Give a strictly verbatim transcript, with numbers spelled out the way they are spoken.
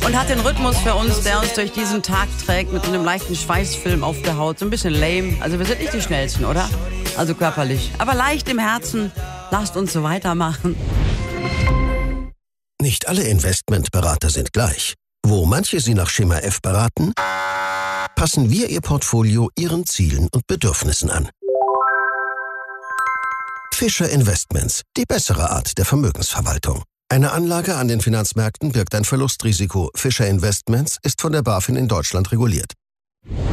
und hat den Rhythmus für uns, der uns durch diesen Tag trägt, mit einem leichten Schweißfilm auf der Haut. So ein bisschen lame. Also wir sind nicht die Schnellsten, oder? Also körperlich. Aber leicht im Herzen. Lasst uns so weitermachen. Nicht alle Investmentberater sind gleich. Wo manche Sie nach Schema F beraten, passen wir Ihr Portfolio Ihren Zielen und Bedürfnissen an. Fischer Investments, die bessere Art der Vermögensverwaltung. Eine Anlage an den Finanzmärkten birgt ein Verlustrisiko. Fischer Investments ist von der BaFin in Deutschland reguliert.